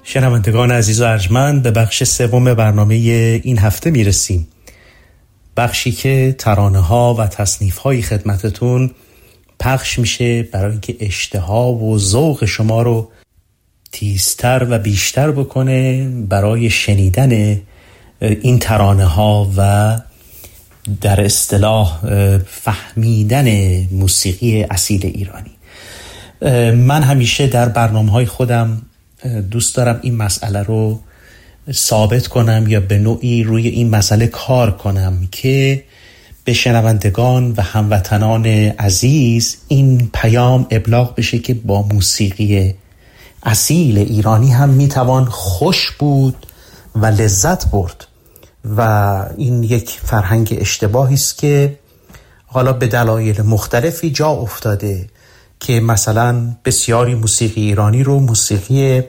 شنوندگان عزیز و ارجمند، به بخش سوم برنامه این هفته میرسیم. بخشی که ترانه ها و تصنیف های خدمتتون پخش میشه برای اینکه اشتها و ذوق شما رو تیزتر و بیشتر بکنه برای شنیدن این ترانه ها و در اصطلاح فهمیدن موسیقی اصیل ایرانی. من همیشه در برنامه‌های خودم دوست دارم این مسئله رو ثابت کنم یا به نوعی روی این مسئله کار کنم که به شنوندگان و هموطنان عزیز این پیام ابلاغ بشه که با موسیقی اصیل ایرانی هم میتوان خوش بود و لذت برد و این یک فرهنگ اشتباهی است که حالا به دلایل مختلفی جا افتاده که مثلا بسیاری موسیقی ایرانی رو موسیقی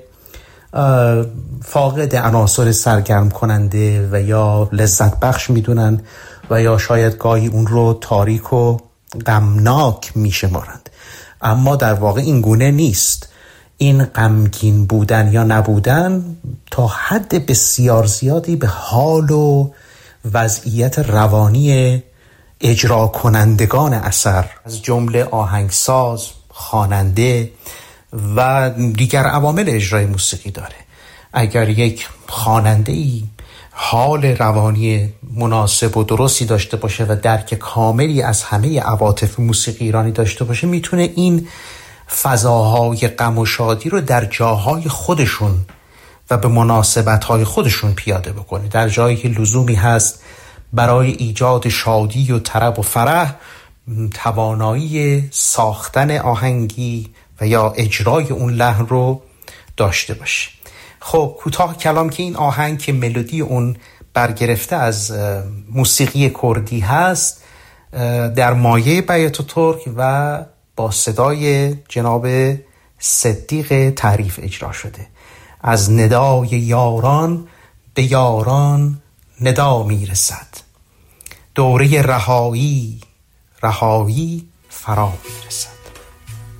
فاقد عناصر سرگرم کننده و یا لذت بخش میدونن و یا شاید گاهی اون رو تاریک و غمناک میشمارند، اما در واقع این گونه نیست. این غمگین بودن یا نبودن تا حد بسیار زیادی به حال و وضعیت روانی اجرا کنندگان اثر از جمله آهنگساز، خواننده و دیگر عوامل اجرای موسیقی داره. اگر یک خواننده‌ای حال روانی مناسب و درستی داشته باشه و درک کاملی از همه عواطف موسیقی ایرانی داشته باشه، میتونه این فضاهای غم و شادی رو در جاهای خودشون و به مناسبت‌های خودشون پیاده بکنه. در جایی که لزومی هست برای ایجاد شادی و طرب و فرح توانایی ساختن آهنگی و یا اجرای اون لحن رو داشته باشه. خب کوتاه کلام که این آهنگ که ملودی اون برگرفته از موسیقی کردی هست، در مایه بیات ترک و با صدای جناب صدیق تعریف اجرا شده. از ندای یاران به یاران ندا میرسد، دوره رهایی فرا میرسد.